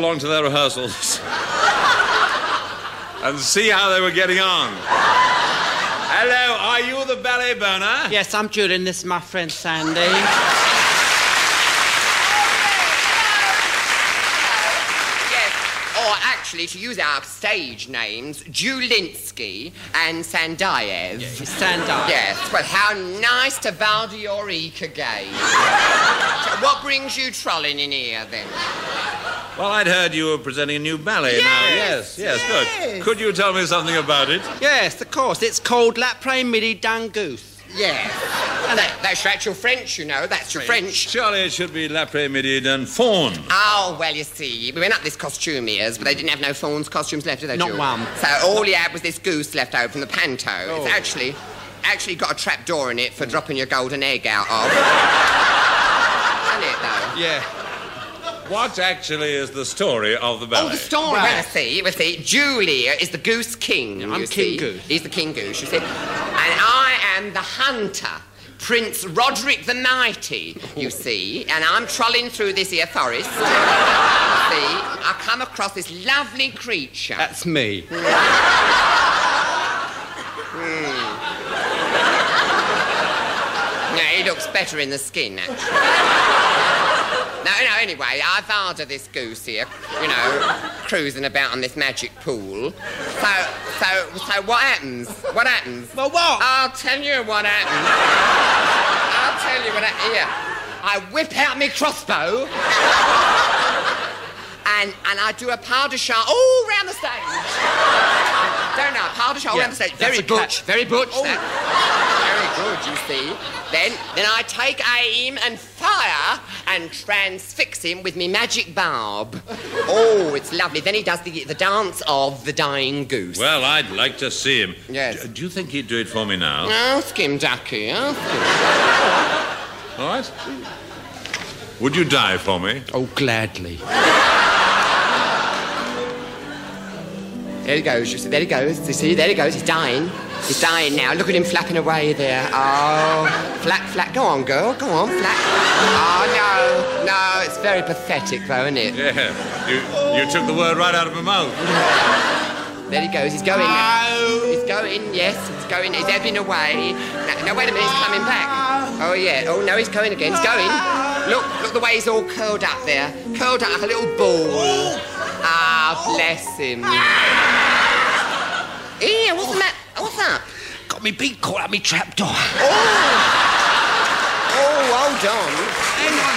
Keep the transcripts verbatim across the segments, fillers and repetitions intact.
along to their rehearsals and see how they were getting on. Hello, are you the ballet burner? Yes, I'm Julian. This is my friend Sandy. Yes, or actually, to use our stage names, Julinsky and Sandayev. Yeah, Sandayev. Yes, well, how nice to value your eek again. What brings you trolling in here, then? Well, I'd heard you were presenting a new ballet yes, now. Yes, yes, yes, good. Could you tell me something about it? Yes, of course. It's called L'après-midi d'un Goose. Yes. And that, that's your actual French, you know. That's your French. Surely it should be L'après-midi d'un faun. Oh, well, you see, we went up this costumier's, but they didn't have no fawn's costumes left, did they, Not Jules? one. So all he had was this goose left over from the panto. Oh. It's actually, actually got a trap door in it for dropping your golden egg out of. Isn't it, though? Yeah. What actually is the story of the ballet? Oh, the story. Right. Well, see, well, see, Julia is the goose king. Yeah, I'm you King see. Goose. He's the king goose, you see. And I am the hunter, Prince Roderick the Mighty, you see. And I'm trolling through this here forest. See, I come across this lovely creature. That's me. No, he looks better in the skin, actually. No, no, anyway, I've ordered this goose here, you know, cruising about on this magic pool. So, so, so what happens? What happens? Well, what? I'll tell you what happens. I'll tell you what happens. Here, I whip out my crossbow and, and I do a pas de chat all round the stage. Don't know, pas de chat all Yeah, round the stage. that's Very a butch, cat. very butch, Oh. that. Very good, you see. Then, then I take aim and fire and transfix him with me magic barb. Oh, it's lovely. Then he does the, the dance of the dying goose. Well, I'd like to see him. Yes. D- do you think he'd do it for me now? Ask him, Ducky, ask him. All right. Would you die for me? Oh, gladly. There he goes, you see, there he goes. You see, there he goes, he's dying. He's dying now. Look at him flapping away there. Oh, flap, flap. Go on, girl, go on, flap. Oh, no, no, it's very pathetic, though, isn't it? Yeah. You, you took the word right out of my mouth. There he goes, he's going. No. He's going, yes, he's going. He's ebbing away. No, no, wait a minute, he's coming back. Oh, yeah. Oh, no, he's going again. He's going. Look, look the way he's all curled up there. Curled up like a little ball. Ah, bless him. Here, what's the matter? What's that? Got me beak caught at me trapdoor. Oh! Oh, hold on. Hang on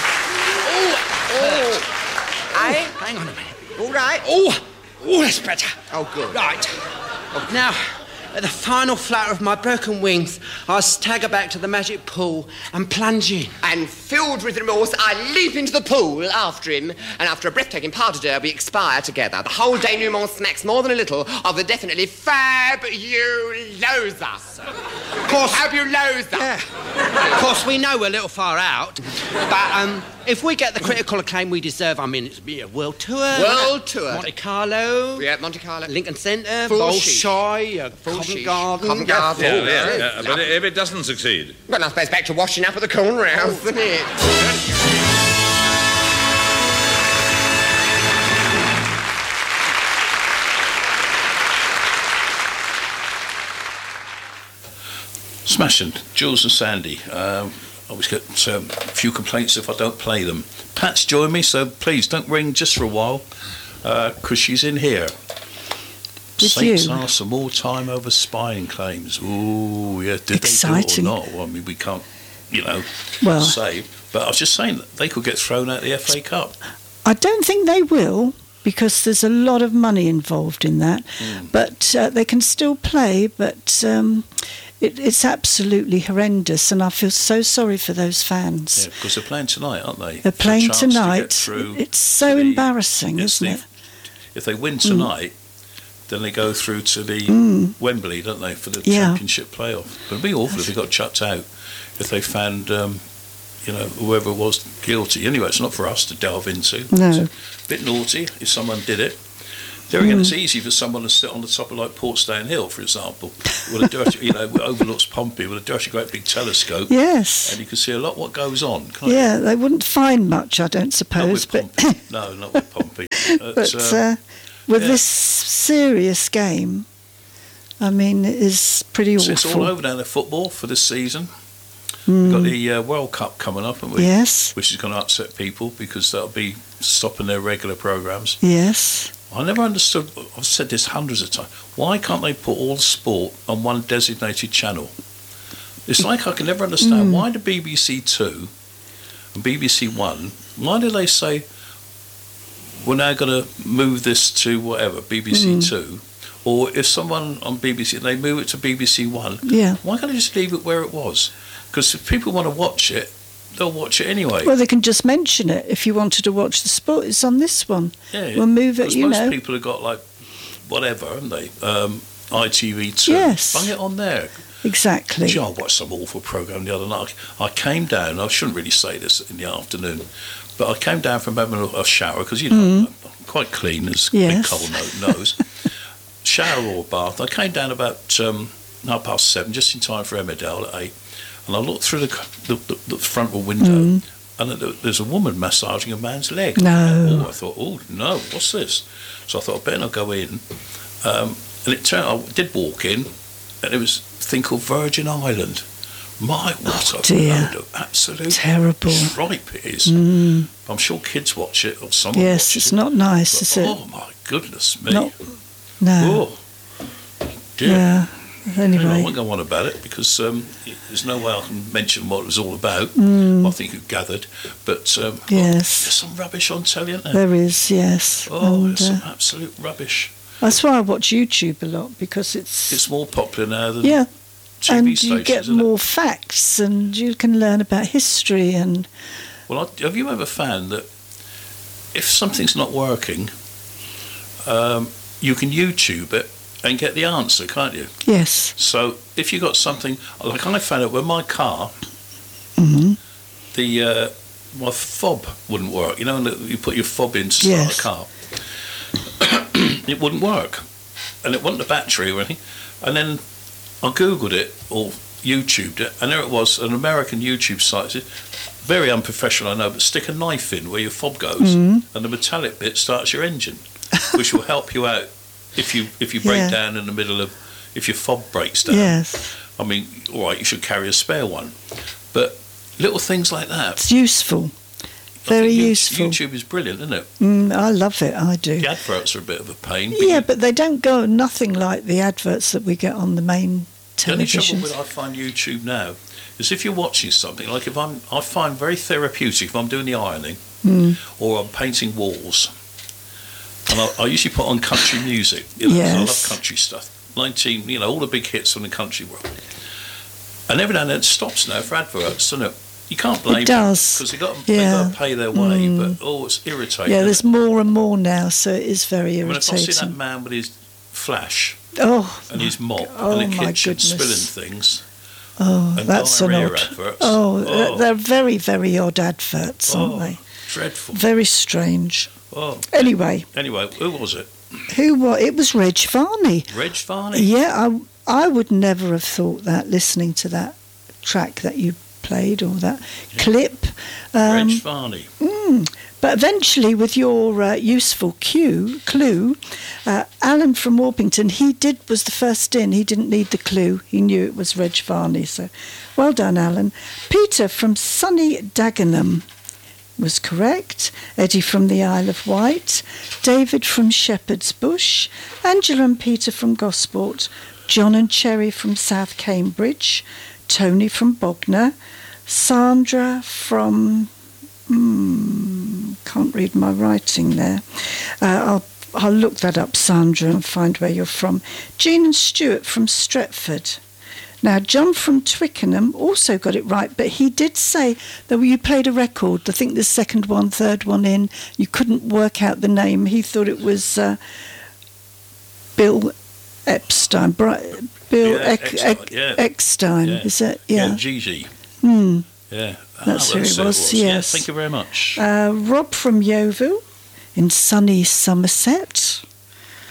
a minute. Oh! Oh! Eh? Hang on a minute. All right. Oh, oh, that's better. Oh, good. Right. Now, at the final flutter of my broken wings, I stagger back to the magic pool and plunge in. And filled with remorse, I leap into the pool after him, and after a breathtaking pas de deux, we expire together. The whole denouement smacks more than a little of the definitely fabulosa. Of course. Fabulosa. Yeah. Of course, we know we're a little far out, but um, if we get the critical acclaim we deserve, I mean, it's be a world tour. World tour. Monte Carlo. Yeah, Monte Carlo. Lincoln Centre. Full sheet. Bolshoi. Uh, Full Covent sheet. Garden. Covent Garden. Yeah, Oh, yeah, yeah. yeah. But if it doesn't succeed... Well, I suppose back to washing up at the corner house, isn't it? Smashing. Jules and Sandy. Um, I always get um, a few complaints if I don't play them. Pat's joined me, so please don't ring just for a while, because uh, she's in here. With Saints you. ask for more time over spying claims. Ooh, yeah. Did Exciting. they do it or not? Well, I mean, we can't, you know, Well- say. But I was just saying that they could get thrown out of the F A Cup. I don't think they will, because there's a lot of money involved in that. Mm. But uh, they can still play, but um, it, it's absolutely horrendous, and I feel so sorry for those fans. Yeah, because they're playing tonight, aren't they? They're For a playing chance to get tonight. through It's so to the- embarrassing, yes, isn't the- it? If they win tonight, then they go through to the Mm. Wembley, don't they, for the Yeah. championship playoff. But it'd be awful if they got chucked out, if they found, um, you know, whoever was guilty. Anyway, it's not for us to delve into. No. It's a bit naughty if someone did it. There again, it's easy for someone to sit on the top of like Portstown Hill, for example, with a dirty, you know, overlooks Pompey with a dirty, great big telescope. Yes. And you can see a lot what goes on. Can't Yeah, you? they wouldn't find much, I don't suppose. Not with but Pompey. no, not with Pompey. But, but uh, uh, with yeah. this serious game, I mean, it is pretty so awful. it's all over now, the football for this season. Mm. We've got the uh, World Cup coming up, haven't we? Yes. Which is going to upset people because that'll be stopping their regular programmes. Yes. I never understood, I've said this hundreds of times, why can't they put all the sport on one designated channel? It's like I can never understand, Mm. why the B B C Two and B B C One, why do they say, we're now going to move this to whatever, B B C Mm. Two, or if someone on B B C, they move it to B B C One, Yeah. why can't they just leave it where it was? Because if people want to watch it, they'll watch it anyway. Well, they can just mention it. If you wanted to watch the sport, it's on this one. Yeah, We'll move it, because you most know. people have got like whatever, haven't they? Um, I T V two. Yes. Bung it on there. Exactly. Gee, I watched some awful programme the other night. I came down, I shouldn't really say this in the afternoon, but I came down from having a, a shower, because, you know, I'm quite clean, as Yes. Big Cole kno- knows. Shower or bath. I came down about um, half past seven, just in time for Emmerdale at eight, and I looked through the, the, the, the front window, and there's a woman massaging a man's leg. No. Oh, I thought, oh, no, what's this? So I thought, I better not go in. Um, and it turned out, I did walk in, and it was a thing called Virgin Island. My, what Oh, a dear. load of absolute Terrible. tripe it is. Mm. I'm sure kids watch it, or someone Yes, watches it's it. not nice, But, is it? oh, my goodness me. Not- No. Oh, dear. Yeah. Anyway, I Anyway. won't go on about it because um, there's no way I can mention what it was all about. Mm. I think you've gathered. But um, oh, Yes. there's some rubbish on telly, isn't there? There is, yes. Oh, And, there's uh, some absolute rubbish. that's why I watch YouTube a lot, because it's... It's more popular now than yeah. T V And stations, you get isn't it? more facts, and you can learn about history and... Well, I, have you ever found that if something's not working, um, you can YouTube it and get the answer, can't you? Yes. So if you got something, like I found out with my car, hmm the uh, my fob wouldn't work. You know, when you put your fob in to start Yes. a car, it wouldn't work, and it wasn't a battery or anything. And then I googled it or YouTubed it, and there it was, an American YouTube site. Said, very unprofessional, I know, but stick a knife in where your fob goes, Mhm. and the metallic bit starts your engine, which will help you out if you if you break Yeah. down in the middle of, if your fob breaks down. Yes. I mean, all right, you should carry a spare one, but little things like that. It's useful. I Very think You- useful. YouTube is brilliant, isn't it? Mm, I love it, I do. The adverts are a bit of a pain. But Yeah, you, but they don't go nothing like the adverts that we get on the main the only trouble television. with I find YouTube now is if you're watching something, like if I'm, I find very therapeutic if I'm doing the ironing Mm. or I'm painting walls, and I, I usually put on country music. You know, 'cause I love Yes. country stuff. Nineteen, you know, all the big hits from the country world. And every now and then it stops now for adverts, doesn't it? You can't blame It does. because they got Yeah. they got to pay their way, Mm. but oh, it's irritating. Yeah, isn't there's it? more and more now, so it is very I mean, if I see that irritating. man with his flash Oh, and his mop oh in the my kitchen goodness. spilling things, oh, and that's an diarrhea odd. adverts. Oh, Oh. they're very, very odd adverts, aren't oh, they? dreadful. Very strange. Oh, Anyway, anyway, who was it? who was it? Was Reg Varney. Reg Varney. Yeah, I, I would never have thought that listening to that track that you played or that clip. Um, Reg Varney. Mm. But eventually, with your uh, useful cue, clue, uh, Alan from Orpington, he did was the first in. He didn't need the clue. He knew it was Reg Varney. So, well done, Alan. Peter from sunny Dagenham was correct. Eddie from the Isle of Wight. David from Shepherd's Bush. Angela and Peter from Gosport. John and Cherry from South Cambridge. Tony from Bognor. Sandra from... Hmm, can't read my writing there. Uh, I'll I'll look that up, Sandra, and find where you're from. Jean and Stuart from Stretford. Now, John from Twickenham also got it right, but he did say that you played a record. I think the second one, third one in, you couldn't work out the name. He thought it was uh, Bill Epstein. Bri- Bill Yeah, Eck- Eckstein, Eck- yeah. Eckstein, Yeah. is it? Yeah, Yeah. Gigi. Hmm. Yeah. Ah, That's who it was, Yeah, yes. thank you very much. Uh, Rob from Yeovil in sunny Somerset.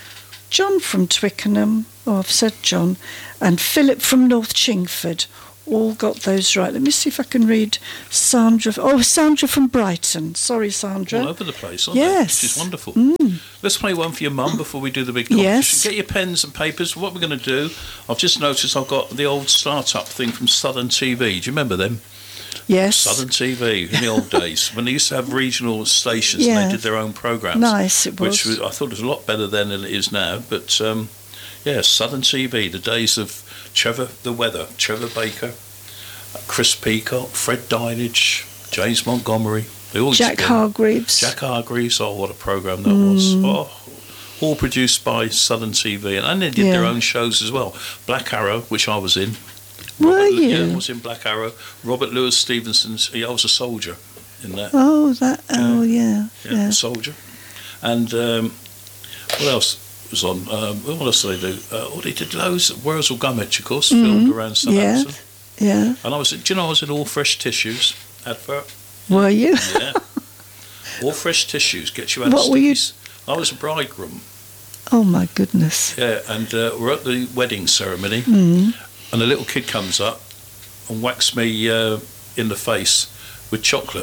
John from Twickenham, oh, I've said John, and Philip from North Chingford. All got those right. Let me see if I can read Sandra. Oh, Sandra from Brighton. Sorry, Sandra. All over the place, aren't Yes. they? Which is wonderful. Mm. Let's play one for your mum before we do the big competition. Yes. Get your pens and papers. What we're going to do, I've just noticed I've got the old start-up thing from Southern T V. Do you remember them? Yes. Southern T V in the old days when they used to have regional stations Yeah. and they did their own programmes. Nice, it was. Which was, I thought was a lot better then than it is now. But um, yeah, Southern T V, the days of Trevor the Weather, Trevor Baker, Chris Peacock, Fred Dinage, James Montgomery. They all used Jack to go- Hargreaves. Jack Hargreaves. Oh, what a programme that was. Oh, all produced by Southern T V. And, and they did their Yeah. own shows as well. Black Arrow, which I was in. Were Robert, Lu- you? Yeah, I was in Black Arrow. Robert Louis Stevenson's. Yeah, I was a soldier in that. Oh, that. Oh, yeah. Yeah, Yeah. a soldier. And um, what else was on? Um, what else did they do? Uh, oh, they did loads. Wurzel Gummidge, of course, filmed around Yeah. Southampton. Yeah. And I was, do you know, I was in All Fresh Tissues advert. Were you? Yeah. All Fresh Tissues gets you out What of were you- stickies. I was a bridegroom. Oh, my goodness. Yeah, and uh, we're at the wedding ceremony, Mm. and a little kid comes up and whacks me uh, in the face with chocolate.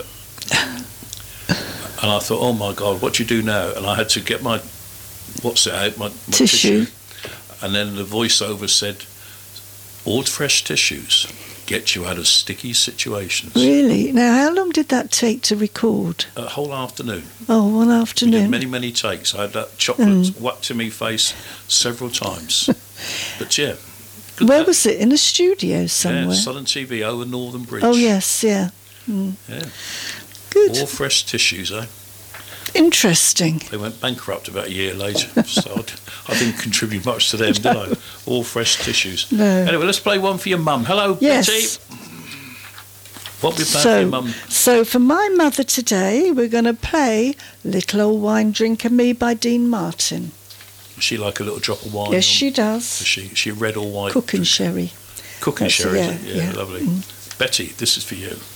And I thought, oh my God, what do you do now? And I had to get my, what's it out, my, my Tissue. tissue. And then the voiceover said, All Fresh Tissues get you out of sticky situations. Really? Now, how long did that take to record? A whole afternoon. Oh, one We did afternoon. many, many takes. I had that chocolate Mm. whacked in my face several times. But yeah. good Where that. was it? In a studio Yeah, somewhere? Southern T V over Northern Bridge. Oh, yes, yeah. Mm. Yeah. Good. All Fresh Tissues, eh? Interesting. They went bankrupt about a year later, so I, d- I didn't contribute much to them, did I? All Fresh Tissues. No. Anyway, let's play one for your mum. Hello, Yes. Betty. What we play for So, your mum? so for my mother today, we're going to play Little Old Wine Drinker Me by Dean Martin. Does she like a little drop of wine? Yes, on- she Does does. she? She red or white? Cooking sherry. Cooking That's- sherry, yeah, is it? Yeah, yeah. lovely. Betty, this is for you.